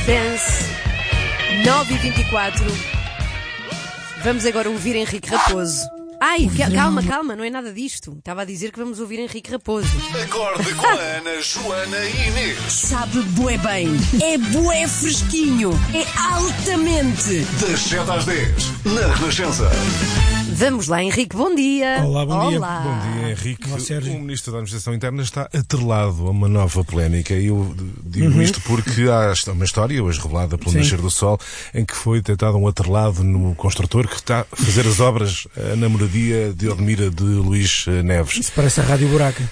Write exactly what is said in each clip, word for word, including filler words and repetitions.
Dance, nove e vinte e quatro. Vamos agora ouvir Henrique Raposo. Ai, calma, calma, não é nada disto. Estava a dizer que vamos ouvir Henrique Raposo. Acorde com a Ana, Joana e Inês. Sabe bué bem, é bué fresquinho, é altamente. Das sete às dez, na Renascença. Vamos lá, Henrique, bom dia. Olá, bom dia. Olá. Bom dia, Henrique. Olá, Sérgio. O Ministro da Administração Interna está atrelado a uma nova polémica e eu digo uhum. isto porque há uma história, hoje revelada pelo Sim. Nascer do Sol, em que foi detectado um atrelado no construtor que está a fazer as obras na moradia de Odmira de Luís Neves. Isso parece a Rádio Buraca.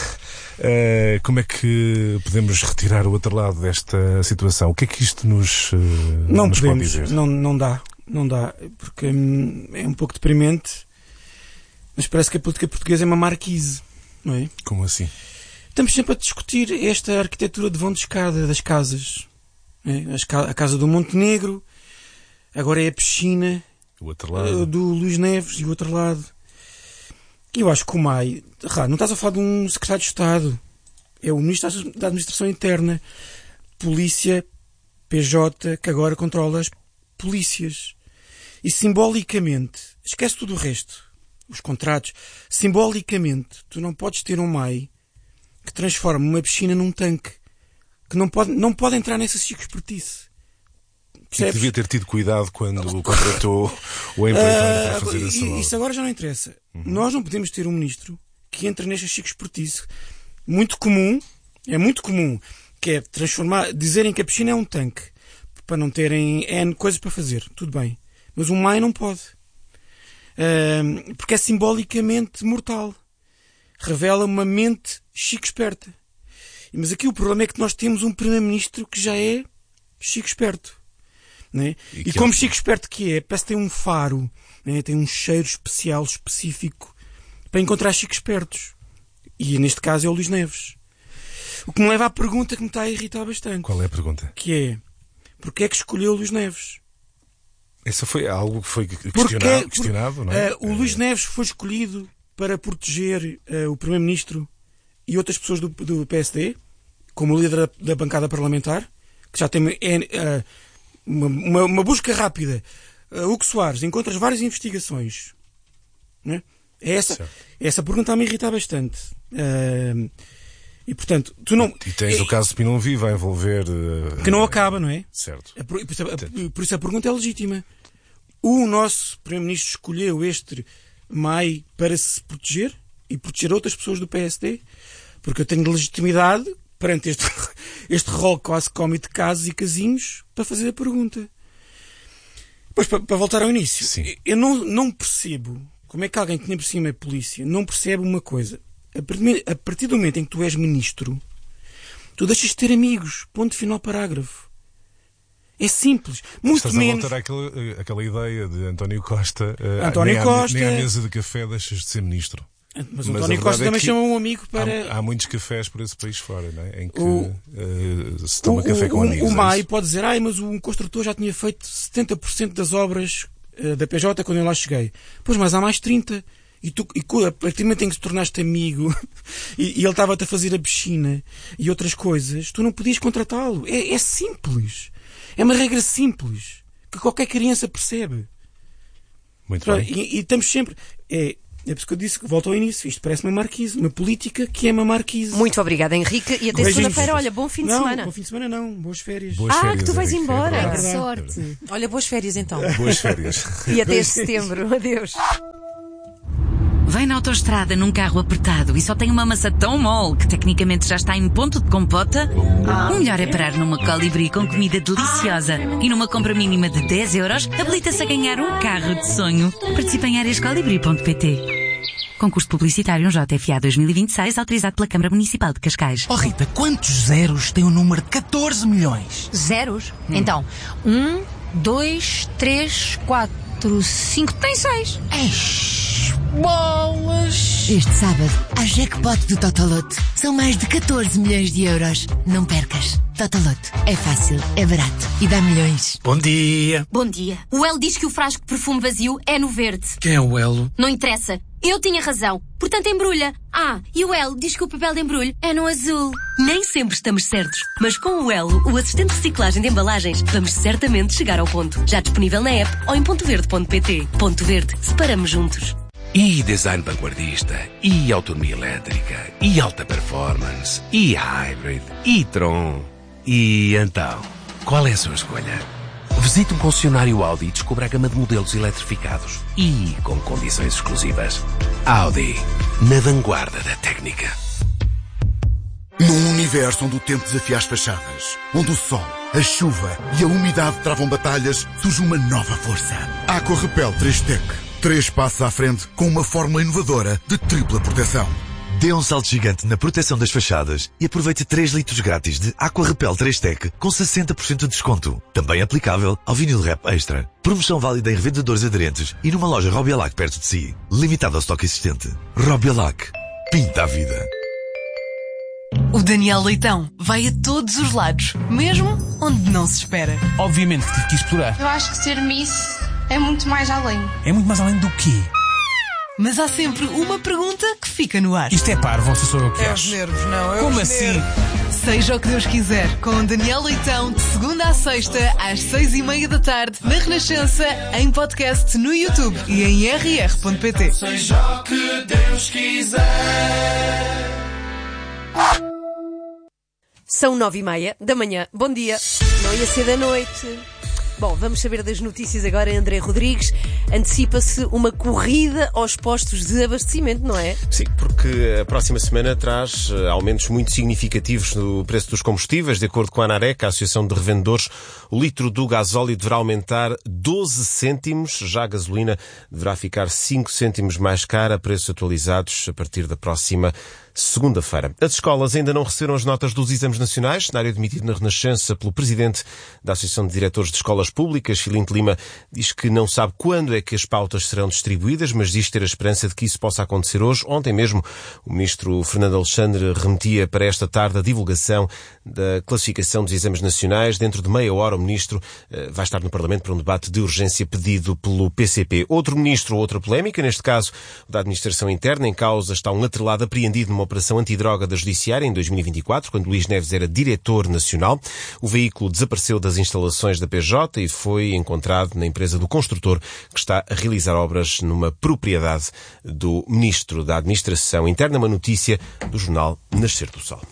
Uh, como é que podemos retirar o atrelado desta situação? O que é que isto nos, uh, não nos podemos, pode dizer? Não, não dá. Não dá, porque hum, é um pouco deprimente, mas parece que a política portuguesa é uma marquise, não é? Como assim? Estamos sempre a discutir esta arquitetura de vão de escada das casas. É? A casa do Montenegro, agora é a piscina o atrelado. do Luís Neves e o outro lado. E eu acho que o M A I, não estás a falar de um secretário de Estado, é o Ministro da Administração Interna, Polícia, P J, que agora controla as polícias. E simbolicamente, esquece tudo o resto, os contratos, simbolicamente, tu não podes ter um M A I que transforme uma piscina num tanque, que não pode, não pode entrar nessa chico-espertice. Que devia ter tido cuidado quando o contratou o empreiteiro para fazer essa obra. Isso agora já não interessa. Uhum. Nós não podemos ter um ministro que entre nesta chico-espertice muito comum, é muito comum, que é transformar, dizerem que a piscina é um tanque, para não terem N coisas para fazer, tudo bem. Mas o M A I não pode. Uh, porque é simbolicamente mortal. Revela uma mente chico esperta. Mas aqui o problema é que nós temos um primeiro-ministro que já é chico esperto. Né? E, e como é... chico esperto que é, parece que tem um faro, né? Tem um cheiro especial, específico, para encontrar chico espertos. E neste caso é o Luís Neves. O que me leva à pergunta que me está a irritar bastante. Qual é a pergunta? Que é, porquê é que escolheu o Luís Neves? Isso foi algo que foi questionado, Porque, questionado não é? Uh, o Luís Neves foi escolhido para proteger uh, o Primeiro-Ministro e outras pessoas do, do P S D, como líder da, da bancada parlamentar, que já tem uh, uma, uma, uma busca rápida. Uh, Hugo Soares, encontras várias investigações. Né? É essa, essa pergunta me irrita bastante. Uh, E, portanto, tu não... E tens é, o caso de Pinonvi, vai envolver... Uh, que não acaba, não é? Certo. É por, por, isso, a, por isso a pergunta é legítima. O nosso Primeiro-Ministro escolheu este M A I para se proteger e proteger outras pessoas do P S D, porque eu tenho legitimidade perante este, este rol quase cómico de casos e casinhos para fazer a pergunta. Pois, para, para voltar ao início, Sim. eu não, não percebo como é que alguém que nem por cima é polícia não percebe uma coisa. A partir do momento em que tu és ministro, tu deixas de ter amigos. Ponto final, parágrafo. É simples. Muito Estás menos... a voltar àquela, àquela ideia de António Costa. António nem Costa... À, nem à mesa de café deixas de ser ministro. Mas, Mas António Costa é também chama um amigo para... Há, há muitos cafés por esse país fora, não é? Em que o, uh, se toma o, café com o, amigos. O M A I pode dizer, ai, mas o construtor já tinha feito setenta por cento das obras uh, da P J quando eu lá cheguei. Pois, mas há mais trinta por cento. E, tu, e a partir do momento em que te tornaste amigo e, e ele estava-te a fazer a piscina e outras coisas, tu não podias contratá-lo. É, é simples. É uma regra simples que qualquer criança percebe. Muito Pronto, bem. E, e estamos sempre... É, é por isso que eu disse que volto ao início. Isto parece uma marquise. Uma política que é uma marquise. Muito obrigada, Henrique. E até segunda-feira, olha, bom fim de não, semana. Bom fim de semana não. Boas férias. Boas ah, férias, que tu vais Henrique. embora. É que verdade. sorte. Olha, boas férias então. Boas férias. E até setembro. Adeus. Vai na autoestrada num carro apertado e só tem uma maçã tão mole que tecnicamente já está em ponto de compota? O melhor é parar numa Colibri com comida deliciosa e numa compra mínima de dez euros habilita-se a ganhar um carro de sonho. Participe em áreas colibri ponto pt. Concurso publicitário J F A dois mil e vinte e seis autorizado pela Câmara Municipal de Cascais. Oh Rita, quantos zeros tem o número de catorze milhões? Zeros? Hum. Então, um, dois, três, quatro, cinco, tem seis. Eish. Bolas! Este sábado, há jackpot do Totoloto. São mais de catorze milhões de euros. Não percas. Totoloto. É fácil, é barato e dá milhões. Bom dia. Bom dia. O Elo diz que o frasco de perfume vazio é no verde. Quem é o Elo? Não interessa. Eu tinha razão. Portanto, embrulha. Ah, e o Elo diz que o papel de embrulho é no azul. Nem sempre estamos certos, mas com o Elo, o assistente de reciclagem de embalagens, vamos certamente chegar ao ponto. Já disponível na app ou em ponto verde ponto pt. Ponto Verde. Separamos juntos. E design vanguardista, e autonomia elétrica, e alta performance, e hybrid, e Tron. E então, qual é a sua escolha? Visite um concessionário Audi e descubra a gama de modelos eletrificados e com condições exclusivas. Audi, na vanguarda da técnica. Num universo onde o tempo desafia as fachadas, onde o sol, a chuva e a umidade travam batalhas, surge uma nova força. Aqua Repel três Tech. Três passos à frente com uma fórmula inovadora de tripla proteção. Dê um salto gigante na proteção das fachadas e aproveite três litros grátis de Aqua Repel três Tech com sessenta por cento de desconto. Também aplicável ao vinil Rap Extra. Promoção válida em revendedores aderentes e numa loja Robialac perto de si. Limitado ao estoque existente. Robialac. Pinta a vida. O Daniel Leitão vai a todos os lados, mesmo onde não se espera. Obviamente que tive que explorar. Eu acho que ser Miss é muito mais além. É muito mais além do quê? Mas há sempre uma pergunta que fica no ar. Isto é parvo, você sou eu que é acho. os nervos, não. É Como os assim? Nervos. Seja o que Deus quiser, com Daniel Leitão, de segunda à sexta, às seis e meia da tarde, na Renascença, em podcast no YouTube e em r r ponto p t. Seja o que Deus quiser. São nove e meia da manhã. Bom dia. Não ia ser da noite. Bom, vamos saber das notícias agora. André Rodrigues, antecipa-se uma corrida aos postos de abastecimento, não é? Sim, porque a próxima semana traz aumentos muito significativos no preço dos combustíveis. De acordo com a ANAREC, a Associação de Revendedores, o litro do gasóleo deverá aumentar doze cêntimos, já a gasolina deverá ficar cinco cêntimos mais cara, preços atualizados a partir da próxima segunda-feira. As escolas ainda não receberam as notas dos exames nacionais, cenário admitido na Renascença pelo presidente da Associação de Diretores de Escolas Públicas, Filinto Lima, diz que não sabe quando é que as pautas serão distribuídas, mas diz ter a esperança de que isso possa acontecer hoje. Ontem mesmo, o ministro Fernando Alexandre remetia para esta tarde a divulgação da classificação dos exames nacionais. Dentro de meia hora, o ministro uh, vai estar no Parlamento para um debate de urgência pedido pelo P C P. Outro ministro, outra polémica, neste caso da Administração Interna. Em causa está um atrelado apreendido numa operação antidroga da Judiciária em dois mil e vinte e quatro, quando Luís Neves era diretor nacional. O veículo desapareceu das instalações da P J e foi encontrado na empresa do construtor, que está a realizar obras numa propriedade do Ministro da Administração Interna. Uma notícia do jornal Nascer do Sol.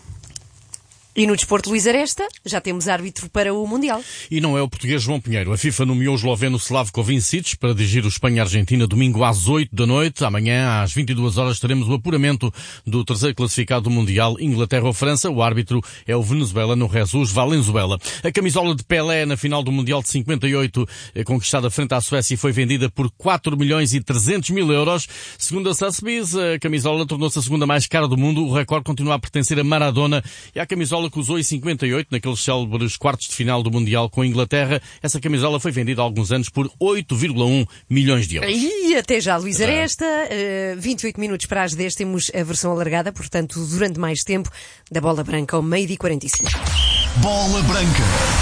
E no desporto, Luís Aresta, já temos árbitro para o Mundial. E não é o português João Pinheiro. A FIFA nomeou o esloveno Slavko Vincic para dirigir o Espanha-Argentina domingo às oito da noite. Amanhã, às vinte e duas horas, teremos o apuramento do terceiro classificado do Mundial, Inglaterra ou França. O árbitro é o venezuelano Jesus Valenzuela. A camisola de Pelé na final do Mundial de cinquenta e oito, conquistada frente à Suécia, foi vendida por quatro milhões e trezentos mil euros. Segundo a Sotheby's, a camisola tornou-se a segunda mais cara do mundo. O recorde continua a pertencer a Maradona e a camisola que usou em cinquenta e oito, naqueles célebres quartos de final do Mundial com a Inglaterra. Essa camisola foi vendida há alguns anos por oito vírgula um milhões de euros. E até já, Luís Aresta. Uh, vinte e oito minutos para as dez, temos a versão alargada, portanto, durante mais tempo, da Bola Branca ao meio-dia e quarenta e cinco. Bola Branca.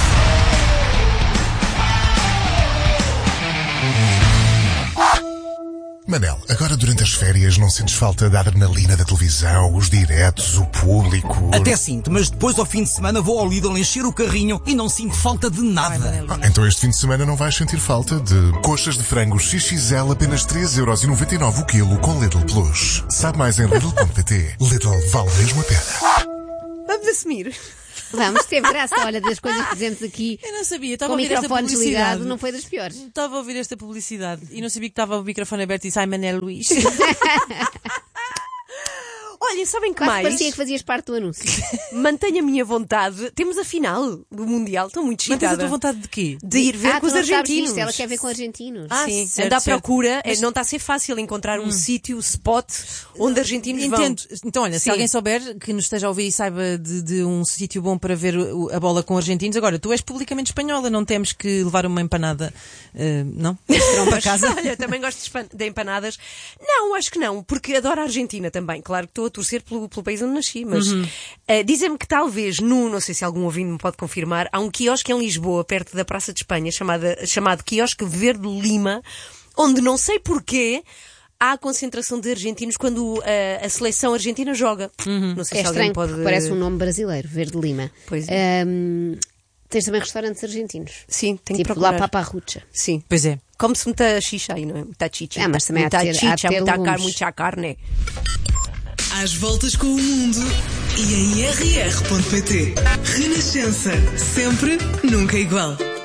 Manel, agora durante as férias não sentes falta da adrenalina da televisão, os diretos, o público? Até sinto, mas depois ao fim de semana vou ao Lidl encher o carrinho e não sinto falta de nada. Ah, então este fim de semana não vais sentir falta de coxas de frango X X L apenas três euros e noventa e nove o quilo com Lidl Plus. Sabe mais em Lidl ponto pt. Lidl vale mesmo a pena. Vamos assumir. Vamos, teve graça. Olha, das coisas que fizemos aqui. Eu não sabia, estava com a ouvir esta microfones publicidade. ligados, não foi das piores. Estava a ouvir esta publicidade e não sabia que estava o microfone aberto e disse: ai, Mané Luís. Olha, Olha, sabem que Quase mais? parecia que fazias parte do anúncio. Mantenho a minha vontade. Temos a final do Mundial. Estou muito excitada. Mantens a tua vontade de quê? De ir ver ah, com os tu não sabes argentinos. disto, ela quer ver com argentinos. Ah, sim. certo, Anda à certo. procura. Mas- Não está a ser fácil encontrar um sítio, spot, onde argentinos Entendo. vão. Então, olha, se Sim. alguém souber que nos esteja a ouvir e saiba de, de um sítio bom para ver o- a bola com argentinos, agora, tu és publicamente espanhola, não temos que levar uma empanada, eh, não? Para casa? Olha, também gosto de espan- de empanadas. Não, acho que não, porque adoro a Argentina também. Claro que estou a torcer pelo, pelo país onde nasci, mas Uhum. uh, dizem-me que talvez, no, não sei se algum ouvinte me pode confirmar, há um quiosque em Lisboa, perto da Praça de Espanha, chamada, chamado Quiosque Verde Lima, onde não sei porquê há a concentração de argentinos quando uh, a seleção argentina joga. Não sei É se alguém estranho, pode... porque parece um nome brasileiro, Verde Lima. Pois é. Ahm, tens também restaurantes argentinos. Sim, tenho que Tipo procurar. La Paparrucha. Sim. Pois é. Come-se muita xixa aí, não é? Muita chicha. Ah, mas também há de muita ter- há de chicha, ter muita, legumes. car muita carne. Às voltas com o mundo e em r r ponto p t. Renascença. Sempre, nunca igual.